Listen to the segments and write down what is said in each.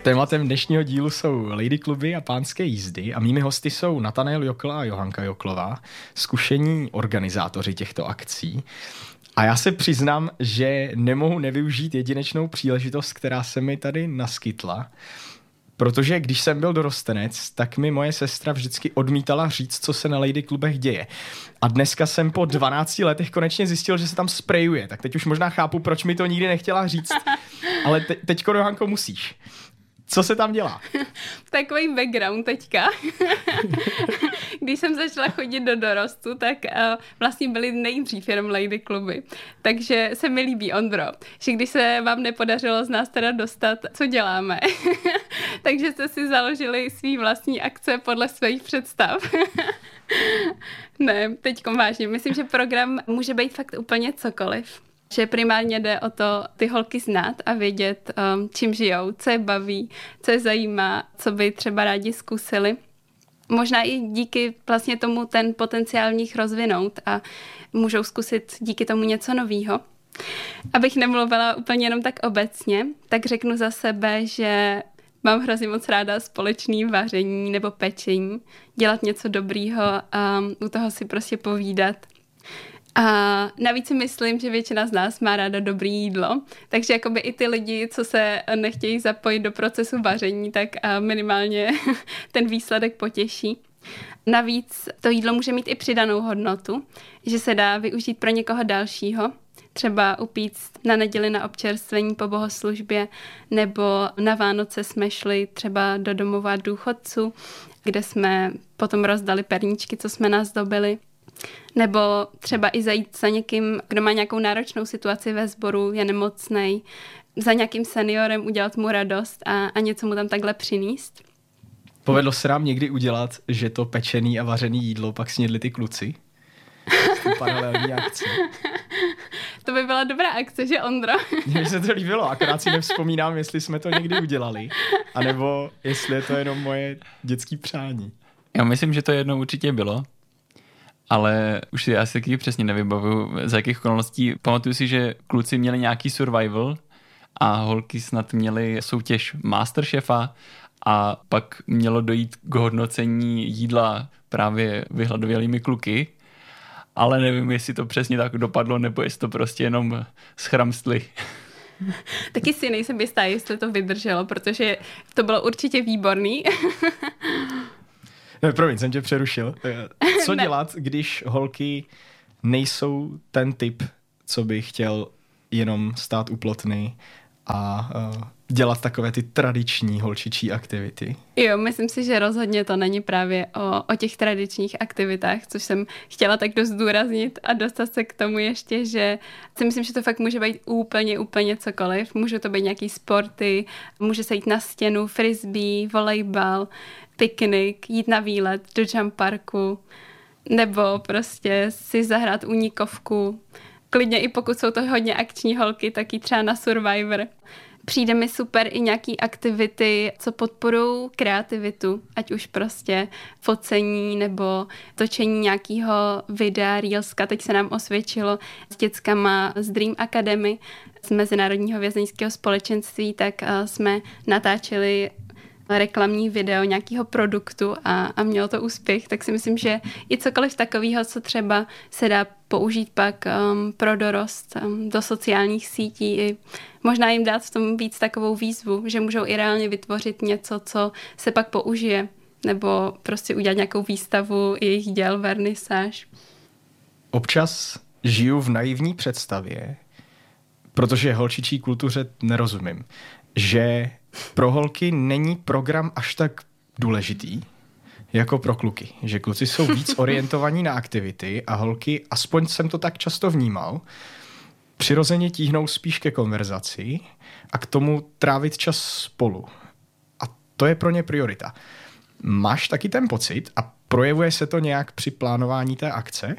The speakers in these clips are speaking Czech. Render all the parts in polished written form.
Tématem dnešního dílu jsou lady kluby a pánské jízdy a mými hosty jsou Natanael Jokl a Johanka Joklová, zkušení organizátoři těchto akcí. A já se přiznám, že nemohu nevyužít jedinečnou příležitost, která se mi tady naskytla, protože když jsem byl dorostenec, tak mi moje sestra vždycky odmítala říct, co se na lady klubech děje. A dneska jsem po 12 letech konečně zjistil, že se tam sprejuje, tak teď už možná chápu, proč mi to nikdy nechtěla říct, ale teďko, Johanko, musíš. Co se tam dělá? Takový background teďka. Když jsem začala chodit do dorostu, tak vlastně byly nejdřív jenom lady kluby. Takže se mi líbí, Ondro, že když se vám nepodařilo z nás teda dostat, co děláme. Takže jste si založili svý vlastní akce podle svých představ. Ne, teďkom vážně. Myslím, že program může být fakt úplně cokoliv. Že primárně jde o to ty holky znát a vědět, čím žijou, co je baví, co je zajímá, co by třeba rádi zkusili. Možná i díky vlastně tomu ten potenciál v nich rozvinout a můžou zkusit díky tomu něco novýho. Abych nemluvila úplně jenom tak obecně, tak řeknu za sebe, že mám hrozně moc ráda společný vaření nebo pečení, dělat něco dobrýho a u toho si prostě povídat. A navíc si myslím, že většina z nás má ráda dobré jídlo, takže jakoby i ty lidi, co se nechtějí zapojit do procesu vaření, tak minimálně ten výsledek potěší. Navíc to jídlo může mít i přidanou hodnotu, že se dá využít pro někoho dalšího, třeba upíct na neděli na občerstvení po bohoslužbě, nebo na Vánoce jsme šli třeba do domova důchodců, kde jsme potom rozdali perníčky, co jsme nazdobili. Nebo třeba i zajít za někým, kdo má nějakou náročnou situaci ve sboru, je nemocnej, za nějakým seniorem udělat mu radost a něco mu tam takhle přinést. Povedlo se nám někdy udělat, že to pečený a vařený jídlo pak snědli ty kluci? Paralelní akce. To by byla dobrá akce, že, Ondro? Mně se to líbilo, akorát si nevzpomínám, jestli jsme to někdy udělali, anebo jestli je to jenom moje dětské přání. Já myslím, že to jednou určitě bylo. Ale už si asi taky přesně nevybavuju, za jakých okolností. Pamatuju si, že kluci měli nějaký survival a holky snad měly soutěž Masterchefa a pak mělo dojít k hodnocení jídla právě vyhladovělými kluky, ale nevím, jestli to přesně tak dopadlo, nebo jestli to prostě jenom schramstli. Taky si nejsem jistá, jestli to vydrželo, protože to bylo určitě výborný. No, promiň, jsem tě přerušil. Co dělat, když holky nejsou ten typ, co by chtěl jenom stát u plotny a dělat takové ty tradiční holčičí aktivity? Jo, myslím si, že rozhodně to není právě o těch tradičních aktivitách, což jsem chtěla tak dost zdůraznit a dostat se k tomu ještě, že si myslím, že to fakt může být úplně cokoliv. Můžou to být nějaký sporty, může se jít na stěnu, frisbee, volejbal, piknik, jít na výlet do jump parku, nebo prostě si zahrát únikovku. Klidně i pokud jsou to hodně akční holky, tak jít třeba na Survivor. Přijde mi super i nějaký aktivity, co podporují kreativitu, ať už prostě focení nebo točení nějakého videa, reelska. Teď se nám osvědčilo s dětskama z Dream Academy, z Mezinárodního vězeňského společenství, tak jsme natáčeli reklamní video nějakého produktu a mělo to úspěch, tak si myslím, že i cokoliv takového, co třeba se dá použít pak pro dorost do sociálních sítí, i možná jim dát v tom víc takovou výzvu, že můžou i reálně vytvořit něco, co se pak použije, nebo prostě udělat nějakou výstavu jejich děl, vernisáž. Občas žiju v naivní představě, protože holčičí kultuře nerozumím, že pro holky není program až tak důležitý jako pro kluky. Že kluci jsou víc orientovaní na aktivity a holky, aspoň jsem to tak často vnímal, přirozeně tíhnou spíš ke konverzaci a k tomu trávit čas spolu. A to je pro ně priorita. Máš taky ten pocit a projevuje se to nějak při plánování té akce?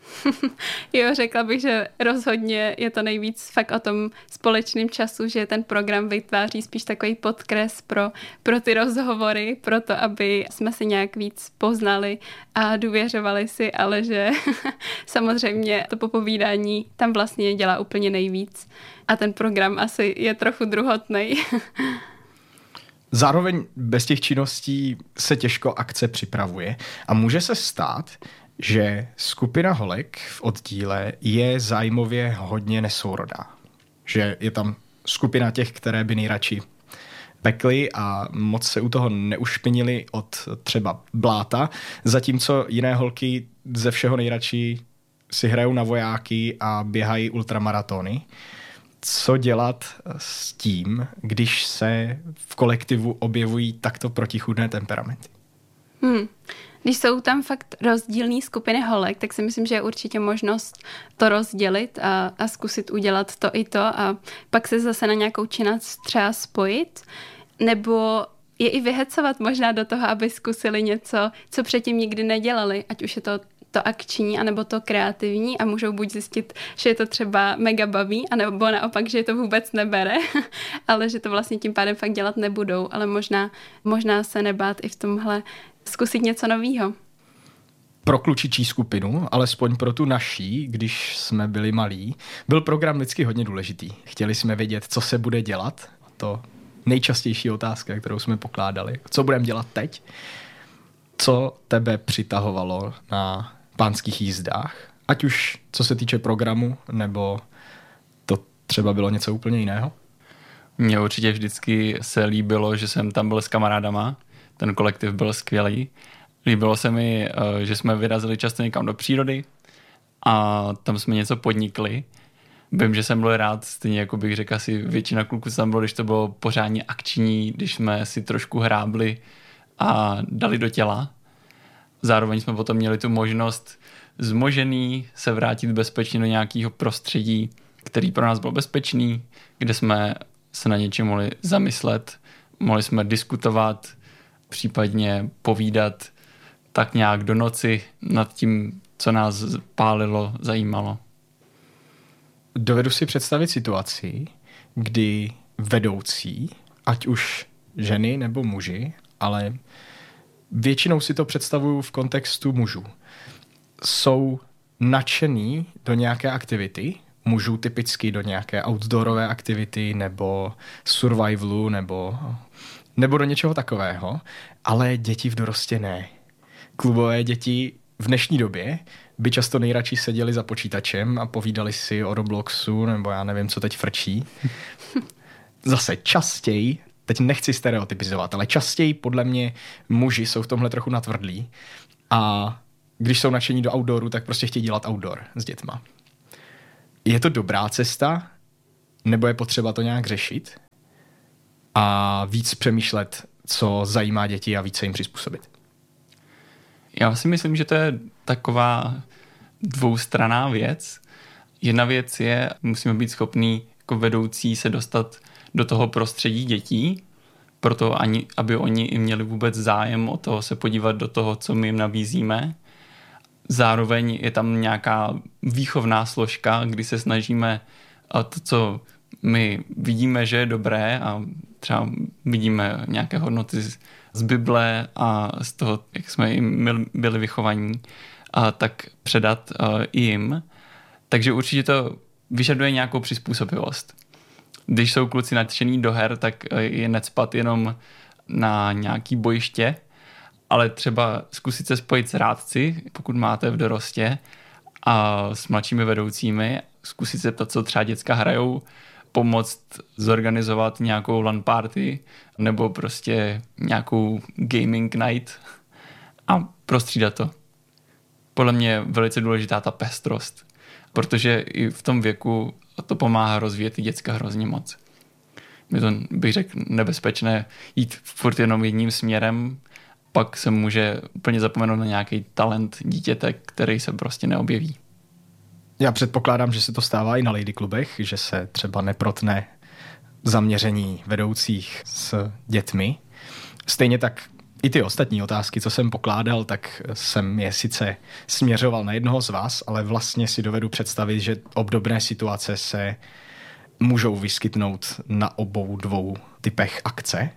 Jo, řekla bych, že rozhodně je to nejvíc fakt o tom společném času, že ten program vytváří spíš takový podkres pro ty rozhovory, pro to, aby jsme si nějak víc poznali a důvěřovali si, ale že samozřejmě to popovídání tam vlastně dělá úplně nejvíc a ten program asi je trochu druhotnej. Zároveň bez těch činností se těžko akce připravuje a může se stát, že skupina holek v oddíle je zájmově hodně nesourodá. Že je tam skupina těch, které by nejradši pekli a moc se u toho neušpinili od třeba bláta, zatímco jiné holky ze všeho nejradši si hrajou na vojáky a běhají ultramaratony. Co dělat s tím, když se v kolektivu objevují takto protichůdné temperamenty? Když jsou tam fakt rozdílné skupiny holek, tak si myslím, že je určitě možnost to rozdělit a zkusit udělat to i to a pak se zase na nějakou činnost třeba spojit, nebo je i vyhecovat možná do toho, aby zkusili něco, co předtím nikdy nedělali, ať už je to akční, anebo to kreativní a můžou buď zjistit, že je to třeba mega baví, anebo naopak, že je to vůbec nebere, ale že to vlastně tím pádem fakt dělat nebudou, ale možná se nebát i v tomhle zkusit něco novýho. Pro klučičí skupinu, alespoň pro tu naší, když jsme byli malí, byl program vždycky hodně důležitý. Chtěli jsme vědět, co se bude dělat. To nejčastější otázka, kterou jsme pokládali. Co budeme dělat teď? Co tebe přitahovalo na pánských jízdách? Ať už co se týče programu, nebo to třeba bylo něco úplně jiného? Mně určitě vždycky se líbilo, že jsem tam byl s kamarádama. Ten kolektiv byl skvělý. Líbilo se mi, že jsme vyrazili často někam do přírody a tam jsme něco podnikli. Vím, že jsem byl rád, stejně jako bych řekl asi většina kluků tam bylo, když to bylo pořádně akční, když jsme si trošku hrábli a dali do těla. Zároveň jsme potom měli tu možnost zmožený se vrátit bezpečně do nějakého prostředí, který pro nás byl bezpečný, kde jsme se na něčem mohli zamyslet, mohli jsme diskutovat, případně povídat tak nějak do noci nad tím, co nás pálilo, zajímalo. Dovedu si představit situaci, kdy vedoucí, ať už ženy nebo muži, ale většinou si to představuju v kontextu mužů, jsou nadšený do nějaké aktivity, mužů typicky do nějaké outdoorové aktivity nebo survivalu nebo do něčeho takového, ale děti v dorostě ne. Klubové děti v dnešní době by často nejradši seděli za počítačem a povídali si o Robloxu nebo já nevím, co teď frčí. Zase častěji, teď nechci stereotypizovat, ale častěji podle mě muži jsou v tomhle trochu natvrdlí a když jsou nadšení do outdooru, tak prostě chtějí dělat outdoor s dětma. Je to dobrá cesta, nebo je potřeba to nějak řešit a víc přemýšlet, co zajímá děti a víc se jim přizpůsobit? Já si myslím, že to je taková dvoustranná věc. Jedna věc je, musíme být schopní jako vedoucí se dostat do toho prostředí dětí, proto aby oni i měli vůbec zájem o to se podívat do toho, co my jim nabízíme. Zároveň je tam nějaká výchovná složka, kdy se snažíme to, co my vidíme, že je dobré a třeba vidíme nějaké hodnoty z Bible a z toho, jak jsme jim byli vychovaní, tak předat i jim. Takže určitě to vyžaduje nějakou přizpůsobivost. Když jsou kluci nadšený do her, tak je necpat jenom na nějaký bojiště, ale třeba zkusit se spojit s rádci, pokud máte v dorostě, a s mladšími vedoucími, zkusit se ptat, co třeba děcka hrajou, pomoct zorganizovat nějakou LAN party nebo prostě nějakou gaming night a prostřídat to. Podle mě je velice důležitá ta pestrost, protože i v tom věku to pomáhá rozvíjet i děcka hrozně moc. Je to, bych řekl, nebezpečné jít furt jenom jedním směrem, pak se může úplně zapomenout na nějaký talent dítěte, který se prostě neobjeví. Já předpokládám, že se to stává i na lady klubech, že se třeba neprotne zaměření vedoucích s dětmi. Stejně tak i ty ostatní otázky, co jsem pokládal, tak jsem je sice směřoval na jednoho z vás, ale vlastně si dovedu představit, že obdobné situace se můžou vyskytnout na obou dvou typech akce.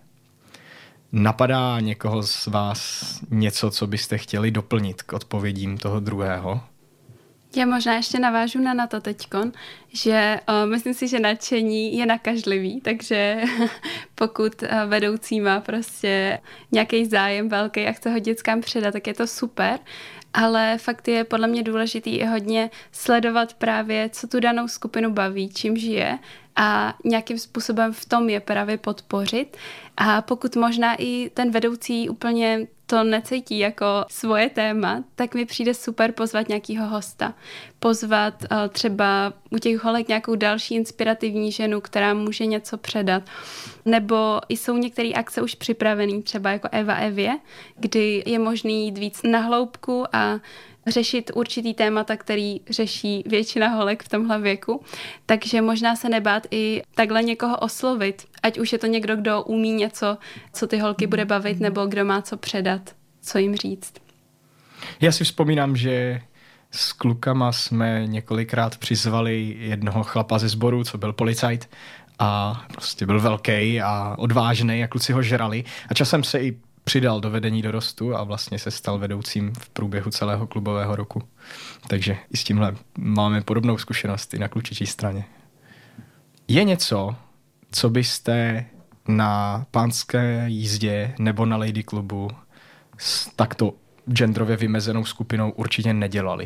Napadá někoho z vás něco, co byste chtěli doplnit k odpovědím toho druhého? Já možná ještě navážu na to teďkon, že myslím si, že nadšení je nakažlivý, takže pokud vedoucí má prostě nějaký zájem velký a chce ho dětskám předat, tak je to super, ale fakt je podle mě důležitý i hodně sledovat právě, co tu danou skupinu baví, čím žije a nějakým způsobem v tom je právě podpořit. A pokud možná i ten vedoucí úplně to necítí jako svoje téma, tak mi přijde super pozvat nějakýho hosta. Pozvat třeba u těch holek nějakou další inspirativní ženu, která může něco předat. Nebo jsou některé akce už připravené, třeba jako Eva Evě, kdy je možný jít víc na hloubku a řešit určitý témata, který řeší většina holek v tomhle věku. Takže možná se nebát i takhle někoho oslovit, ať už je to někdo, kdo umí něco, co ty holky bude bavit, nebo kdo má co předat, co jim říct. Já si vzpomínám, že s klukama jsme několikrát přizvali jednoho chlapa ze sboru, co byl policajt a prostě byl velký a odvážný a kluci ho žrali a časem se i přidal do vedení dorostu a vlastně se stal vedoucím v průběhu celého klubového roku. Takže i s tímhle máme podobnou zkušenost i na klučičí straně. Je něco, co byste na pánské jízdě nebo na Lady klubu s takto genderově vymezenou skupinou určitě nedělali?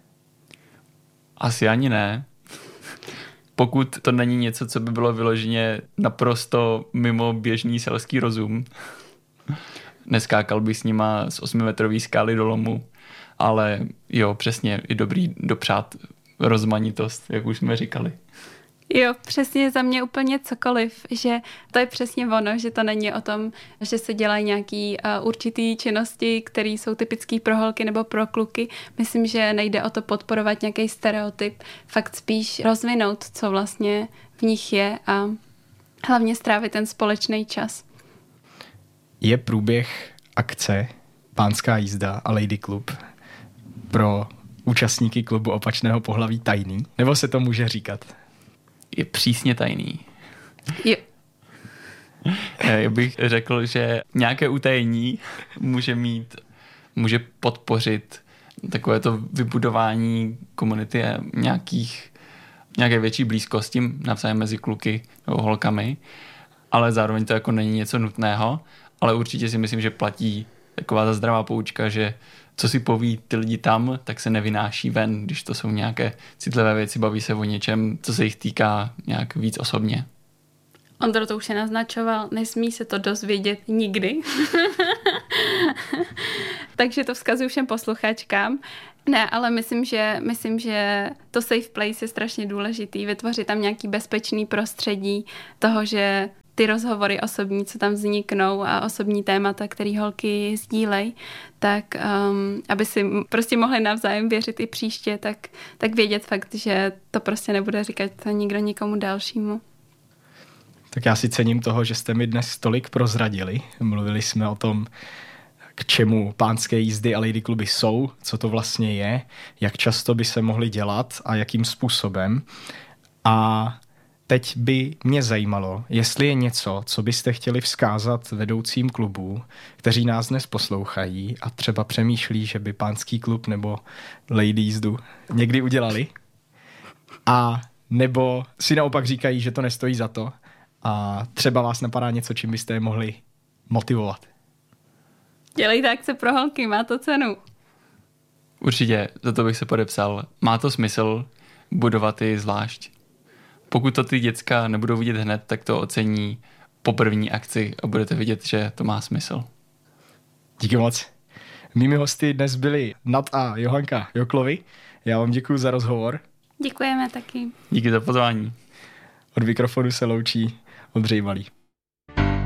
Asi ani ne. Pokud to není něco, co by bylo vyloženě naprosto mimo běžný selský rozum. Neskákal bych s nima z 8metrový skály do lomu, ale jo, přesně, i dobrý dopřát rozmanitost, jak už jsme říkali. Jo, přesně za mě úplně cokoliv, že to je přesně ono, že to není o tom, že se dělají nějaký určitý činnosti, které jsou typické pro holky nebo pro kluky. Myslím, že nejde o to podporovat nějaký stereotyp, fakt spíš rozvinout, co vlastně v nich je a hlavně strávit ten společný čas. Je průběh akce Pánská jízda a Lady Club pro účastníky klubu opačného pohlaví tajný? Nebo se to může říkat? Je přísně tajný. Jo. Já bych řekl, že nějaké utajení může podpořit takové to vybudování komunity a nějaké větší blízkosti navzájem mezi kluky nebo holkami, ale zároveň to jako není něco nutného, ale určitě si myslím, že platí taková ta zdravá poučka, že co si poví ty lidi tam, tak se nevynáší ven, když to jsou nějaké citlivé věci, baví se o něčem, co se jich týká nějak víc osobně. Ondro to už se naznačoval, nesmí se to dozvědět nikdy. Takže to vzkazuju všem posluchačkám. Ne, ale myslím, že to safe place je strašně důležitý, vytvořit tam nějaký bezpečný prostředí toho, že ty rozhovory osobní, co tam vzniknou a osobní témata, které holky sdílej, tak aby si prostě mohli navzájem věřit i příště, tak vědět fakt, že to prostě nebude říkat nikdo nikomu dalšímu. Tak já si cením toho, že jste mi dnes tolik prozradili. Mluvili jsme o tom, k čemu pánské jízdy a lady kluby jsou, co to vlastně je, jak často by se mohly dělat a jakým způsobem. A teď by mě zajímalo, jestli je něco, co byste chtěli vzkázat vedoucím klubů, kteří nás dnes poslouchají a třeba přemýšlí, že by pánský klub nebo lady jízdu někdy udělali. A nebo si naopak říkají, že to nestojí za to a třeba vás napadá něco, čím byste je mohli motivovat. Dělejte akce pro holky, má to cenu. Určitě, za to bych se podepsal. Má to smysl budovat i zvlášť. Pokud to ty děcka nebudou vidět hned, tak to ocení po první akci a budete vidět, že to má smysl. Díky moc. Mými hosty dnes byli Nat a Johanka Joklovi. Já vám děkuji za rozhovor. Děkujeme taky. Díky za pozvání. Od mikrofonu se loučí Ondřej Malý.